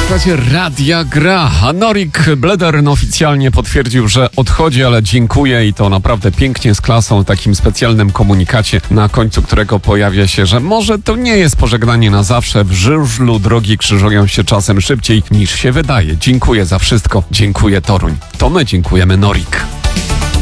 Słuchajcie, Radia Gra. A Norik Bledern oficjalnie potwierdził, że odchodzi, ale dziękuję i to naprawdę pięknie z klasą, takim specjalnym komunikacie, na końcu którego pojawia się, że może to nie jest pożegnanie na zawsze. W żużlu drogi krzyżują się czasem szybciej niż się wydaje. Dziękuję za wszystko. Dziękuję Toruń. To my dziękujemy Norik.